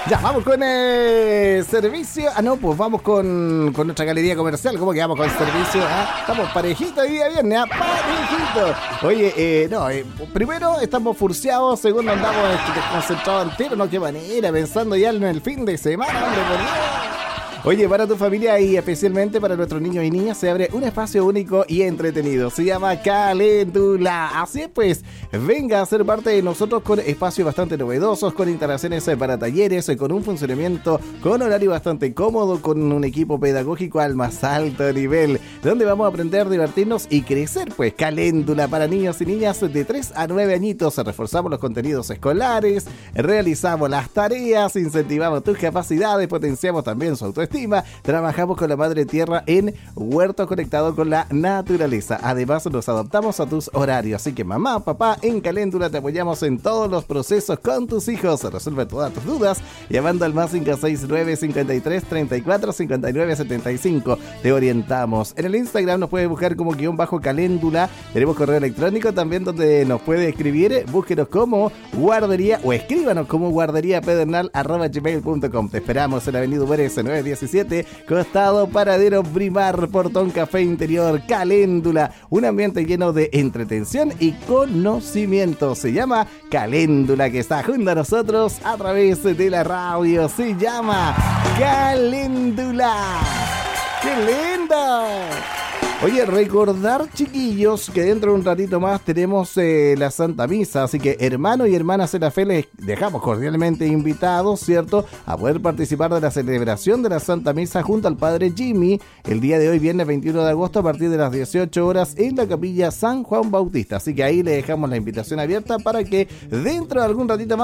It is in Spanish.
Ya, vamos con servicio. Ah, no, pues vamos con nuestra galería comercial. ¿Cómo que vamos con servicio? ¿Ah? Estamos parejitos hoy día viernes, ¿ah? Parejitos. Oye, primero estamos furciados, segundo andamos desconcentrados entero, no, qué manera, pensando ya en el fin de semana, hombre, por Dios. Oye, para tu familia y especialmente para nuestros niños y niñas se abre un espacio único y entretenido. Se llama Caléndula. Así es, pues, venga a ser parte de nosotros con espacios bastante novedosos, con instalaciones para talleres, con un funcionamiento, con horario bastante cómodo, con un equipo pedagógico al más alto nivel, donde vamos a aprender, divertirnos y crecer, pues. Caléndula para niños y niñas de 3 a 9 añitos. Reforzamos los contenidos escolares, realizamos las tareas, incentivamos tus capacidades, potenciamos también su autoestima. Trabajamos con la madre tierra en huerto conectado con la naturaleza. Además nos adaptamos a tus horarios. Así que mamá, papá, en Caléndula te apoyamos en todos los procesos con tus hijos. Resuelve todas tus dudas llamando al más 569 53 34 59 75. Te orientamos. En el Instagram nos puedes buscar como _Caléndula. Tenemos correo electrónico también donde nos puede escribir. Búsquenos como guardería o escríbanos como guarderiapedernal@gmail.com. Te esperamos en la avenida UBS 917, costado Paradero Primar, Portón Café Interior. Caléndula, un ambiente lleno de entretención y conocimiento. Se llama Caléndula, que está junto a nosotros a través de la radio. Se llama Caléndula. ¡Qué lindo! Oye, recordar, chiquillos, que dentro de un ratito más tenemos la Santa Misa, así que hermanos y hermanas de la fe les dejamos cordialmente invitados, ¿cierto?, a poder participar de la celebración de la Santa Misa junto al Padre Jimmy, el día de hoy, viernes 21 de agosto, a partir de las 18 horas en la capilla San Juan Bautista. Así que ahí le dejamos la invitación abierta para que dentro de algún ratito más